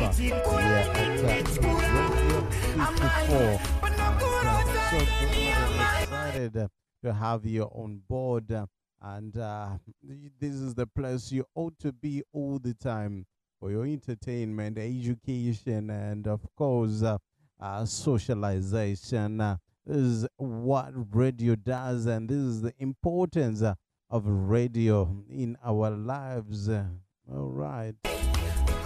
here at Radio 54. So glad and excited to have you on board. And this is the place you ought to be all the time for your entertainment, education, and of course, socialization. This is what radio does, and this is the importance of radio in our lives. All right.